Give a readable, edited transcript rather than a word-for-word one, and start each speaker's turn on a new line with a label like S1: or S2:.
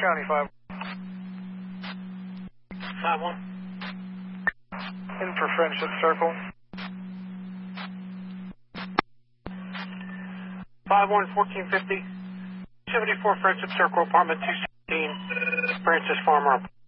S1: County 5.
S2: 5-1.
S1: In for Friendship Circle.
S2: 5-1, 1450. 74 Friendship Circle, apartment 216, Francis Farmer.